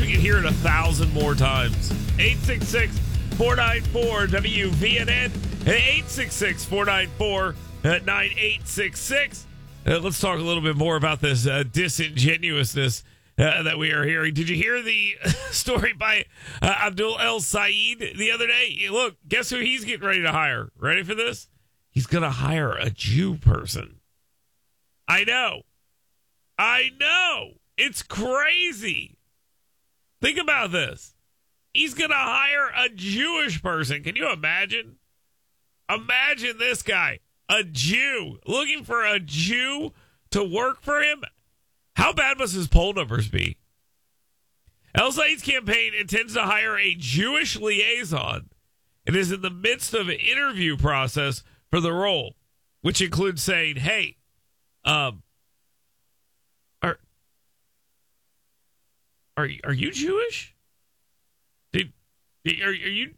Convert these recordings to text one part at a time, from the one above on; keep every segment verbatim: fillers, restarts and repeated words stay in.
we can hear it a thousand more times. eight six six, four nine four, W V N N and eight six six, four nine four, nine eight six six. Uh, let's talk a little bit more about this uh, disingenuousness uh, that we are hearing. Did you hear the story by uh, Abdul El Said the other day? Look, guess who he's getting ready to hire? Ready for this? He's going to hire a Jew person. I know. I know. It's crazy. Think about this. He's going to hire a Jewish person. Can you imagine? Imagine this guy, a Jew, looking for a Jew to work for him. How bad must his poll numbers be? El Said's campaign intends to hire a Jewish liaison and is in the midst of an interview process for the role, which includes saying, hey, um, are, are, are you Jewish? Did, are, are you,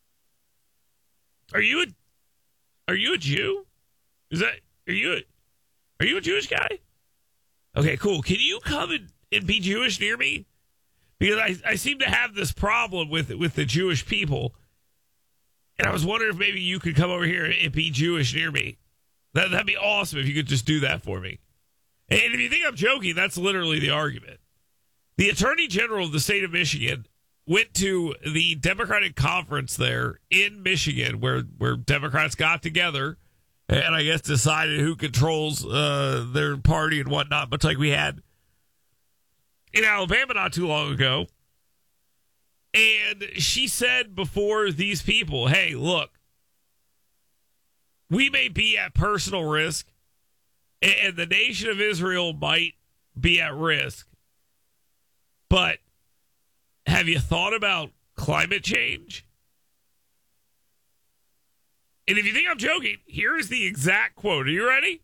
are you a, are you a Jew? Is that, are you a, are you a Jewish guy? Okay, cool. Can you come and, and be Jewish near me? Because I, I seem to have this problem with, with the Jewish people. And I was wondering if maybe you could come over here and be Jewish near me. That, that'd be awesome if you could just do that for me. And if you think I'm joking, that's literally the argument. The Attorney General of the state of Michigan went to the Democratic conference there in Michigan where, where Democrats got together and I guess decided who controls uh, their party and whatnot, much like we had in Alabama not too long ago. And she said before these people, hey, look, we may be at personal risk and the nation of Israel might be at risk. But have you thought about climate change? And if you think I'm joking, here's the exact quote. Are you ready?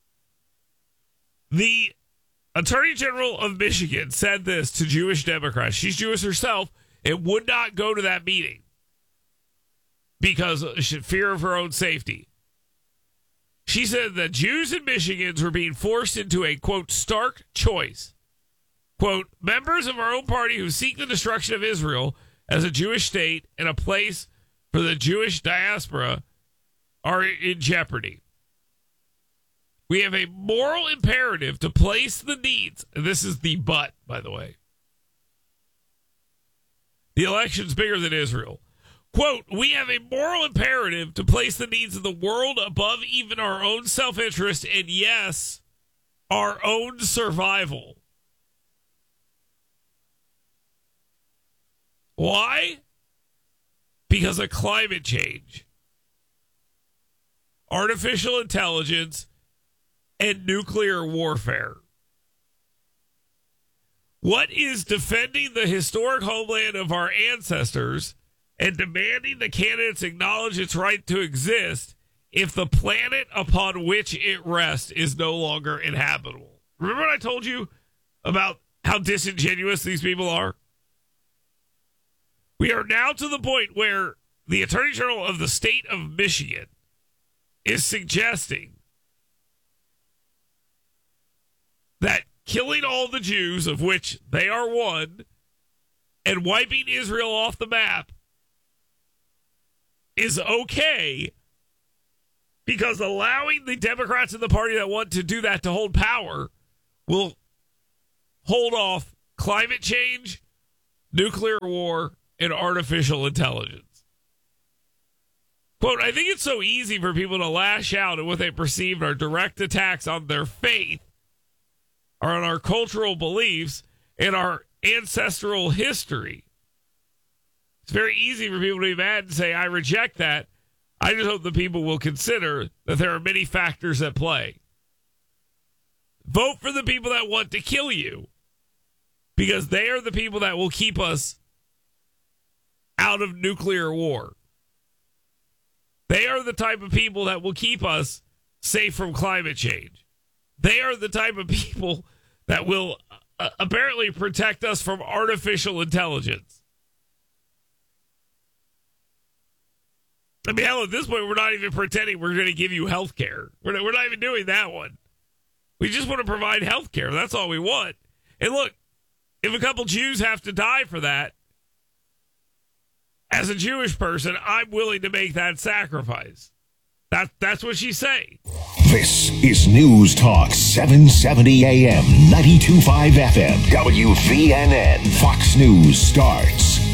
The Attorney General of Michigan said this to Jewish Democrats. She's Jewish herself and would not go to that meeting because of fear of her own safety. She said that Jews in Michigan were being forced into a, quote, stark choice. Quote, members of our own party who seek the destruction of Israel as a Jewish state and a place for the Jewish diaspora are in jeopardy. We have a moral imperative to place the needs. And this is the but, by the way. The election's bigger than Israel. Quote, we have a moral imperative to place the needs of the world above even our own self-interest and, yes, our own survival. Why? Because of climate change, artificial intelligence, and nuclear warfare. What is defending the historic homeland of our ancestors and demanding the candidates acknowledge its right to exist if the planet upon which it rests is no longer inhabitable? Remember what I told you about how disingenuous these people are? We are now to the point where the Attorney General of the state of Michigan is suggesting that killing all the Jews, of which they are one, and wiping Israel off the map is okay because allowing the Democrats in the party that want to do that to hold power will hold off climate change, nuclear war, and artificial intelligence. Quote, I think it's so easy for people to lash out at what they perceive are direct attacks on their faith or on our cultural beliefs and our ancestral history. It's very easy for people to be mad and say, I reject that. I just hope the people will consider that there are many factors at play. Vote for the people that want to kill you because they are the people that will keep us out of nuclear war. They are the type of people that will keep us safe from climate change. They are the type of people that will uh, apparently protect us from artificial intelligence. I mean, hell, at this point, we're not even pretending we're going to give you health care. We're not, we're not even doing that one. We just want to provide health care. That's all we want. And look, If a couple Jews have to die for that, as a Jewish person, I'm willing to make that sacrifice. That, that's what she's saying. This is News Talk seven seventy A M, ninety-two point five F M, W V N N. Fox News starts